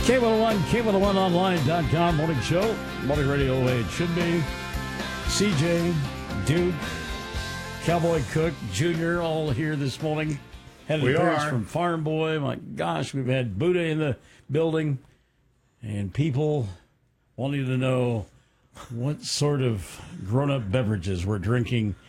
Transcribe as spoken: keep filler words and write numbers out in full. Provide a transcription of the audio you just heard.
K one oh one, K one oh one online dot com, morning show, morning radio the way it should be. C J, Duke, Cowboy Cook, Junior, all here this morning. Had an We appearance are. from Farm Boy. My gosh, we've had Buddha in the building, and people wanting to know what sort of grown-up beverages we're drinking